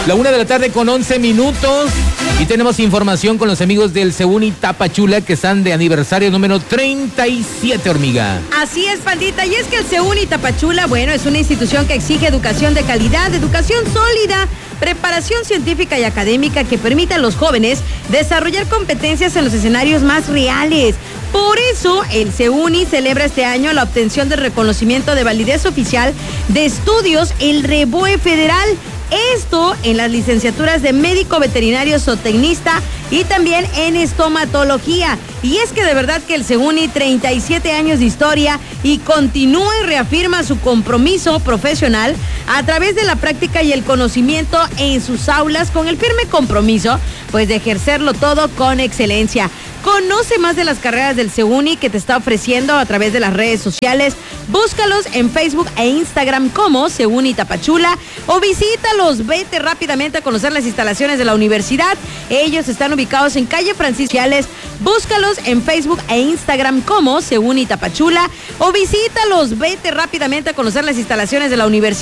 La 1:11 p.m. y tenemos información con los amigos del CEUNI Tapachula que están de aniversario número 37, hormiga. Así es, pandita, y es que el CEUNI Tapachula, bueno, es una institución que exige educación de calidad, educación sólida, preparación científica y académica que permita a los jóvenes desarrollar competencias en los escenarios más reales. Por eso, el CEUNI celebra este año la obtención del reconocimiento de validez oficial de estudios, el REVOE Federal. Esto en las licenciaturas de médico veterinario zootecnista y también en estomatología. Y es que de verdad que el CEUNI, 37 años de historia y continúa y reafirma su compromiso profesional a través de la práctica y el conocimiento en sus aulas con el firme compromiso pues de ejercerlo todo con excelencia. Conoce más de las carreras del CEUNI que te está ofreciendo a través de las redes sociales. Búscalos en Facebook e Instagram como CEUNI Tapachula o visítalos. Vete rápidamente a conocer las instalaciones de la universidad. Ellos están ubicados en calle Francisco. Búscalos en Facebook e Instagram como CEUNI Tapachula o visítalos. Vete rápidamente a conocer las instalaciones de la universidad.